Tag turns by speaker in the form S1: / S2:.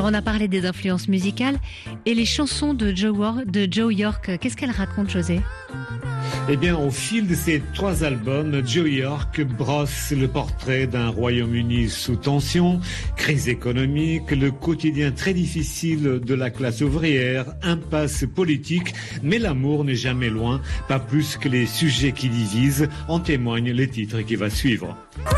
S1: On a parlé des influences musicales et les chansons de Joe York. Qu'est-ce qu'elles racontent, José ?
S2: Eh bien, au fil de ces 3 albums, Joe York brosse le portrait d'un Royaume-Uni sous tension, crise économique, le quotidien très difficile de la classe ouvrière, impasse politique, mais l'amour n'est jamais loin, pas plus que les sujets qui divisent, en témoignent les titres qui va suivre.